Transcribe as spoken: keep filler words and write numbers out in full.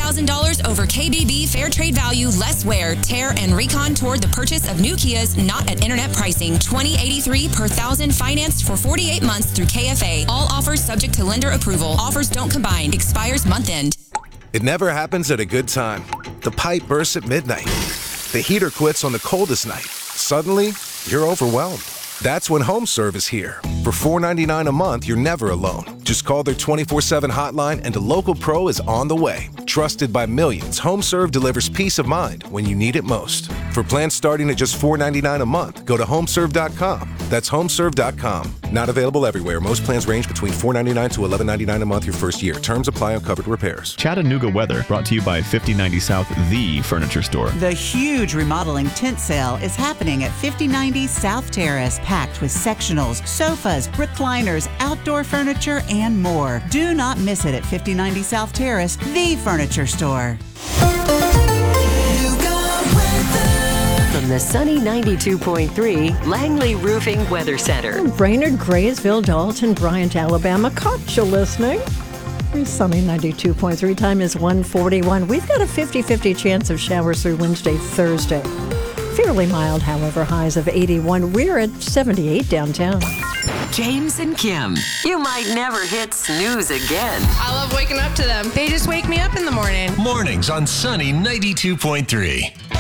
thousand dollars over K B B Fair Trade Value, less wear, tear, and recon toward the purchase of new Kias not at internet pricing. twenty eighty-three per thousand financed for forty-eight months through K F A. All offers subject to lender approval. Offers don't combine. Expires month end. It never happens at a good time. The pipe bursts at midnight. The heater quits on the coldest night. Suddenly, you're overwhelmed. That's when HomeServe is here. For four dollars and ninety-nine cents a month, you're never alone. Just call their twenty-four seven hotline and a local pro is on the way. Trusted by millions, HomeServe delivers peace of mind when you need it most. For plans starting at just four dollars and ninety-nine cents a month, go to homeserve dot com. That's homeserve dot com. Not available everywhere. Most plans range between four dollars and ninety-nine cents to eleven dollars and ninety-nine cents a month your first year. Terms apply on covered repairs. Chattanooga weather brought to you by fifty ninety South, the furniture store. The huge remodeling tent sale is happening at fifty ninety South Terrace, packed with sectionals, sofas, recliners, outdoor furniture, and more. Do not miss it at fifty ninety South Terrace, the furniture store. From the sunny ninety-two point three Langley Roofing Weather Center. Brainerd, Graysville, Dalton, Bryant, Alabama. Caught you listening. Sunny ninety-two point three. Time is one forty-one. We've got a fifty-fifty chance of showers through Wednesday, Thursday. Fairly mild, however, highs of eighty-one. We're at seventy-eight downtown. James and Kim. You might never hit snooze again. I love waking up to them. They just wake me up in the morning. Mornings on Sunny ninety-two point three.